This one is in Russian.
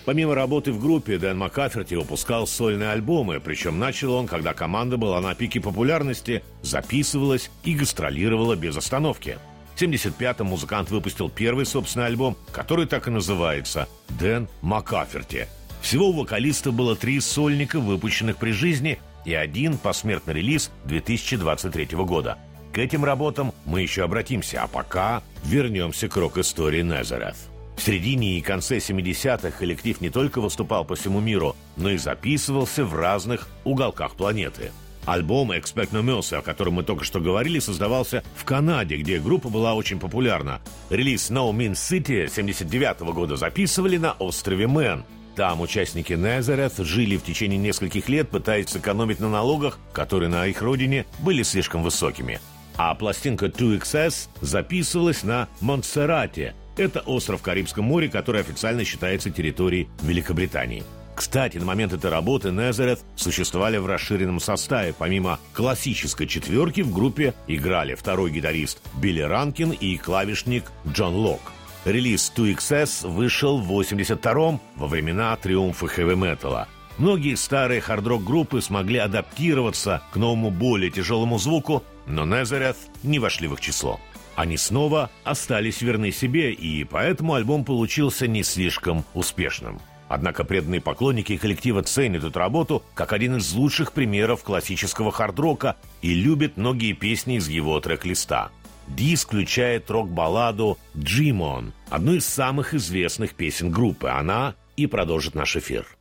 Помимо работы в группе, Дэн Маккаферти выпускал сольные альбомы, причем начал он, когда команда была на пике популярности, записывалась и гастролировала без остановки. В 1975-м музыкант выпустил первый собственный альбом, который так и называется «Дэн Маккаферти». Всего у вокалиста было 3 сольника, выпущенных при жизни, и 1 посмертный релиз 2023 года. К этим работам мы еще обратимся, а пока вернемся к рок-истории Назарeth. В середине и конце 70-х коллектив не только выступал по всему миру, но и записывался в разных уголках планеты. Альбом «Expect No Mercy», о котором мы только что говорили, создавался в Канаде, где группа была очень популярна. Релиз «No Mean City» 1979 года записывали на острове Мэн. Там участники Nazareth жили в течение нескольких лет, пытаясь сэкономить на налогах, которые на их родине были слишком высокими. А пластинка 2XS записывалась на Монтсеррате. Это остров в Карибском море, который официально считается территорией Великобритании. Кстати, на момент этой работы Nazareth существовали в расширенном составе. Помимо классической четверки в группе играли второй гитарист Билли Ранкин и клавишник Джон Лок. Релиз 2XS вышел в 1982-м, во времена триумфа хэви-металла. Многие старые хард-рок-группы смогли адаптироваться к новому, более тяжелому звуку, но Nazareth не вошли в их число. Они снова остались верны себе, и поэтому альбом получился не слишком успешным. Однако преданные поклонники коллектива ценят эту работу как один из лучших примеров классического хард-рока и любят многие песни из его трек-листа. Диск включает рок-балладу «Dream On», одну из самых известных песен группы. Она и продолжит наш эфир.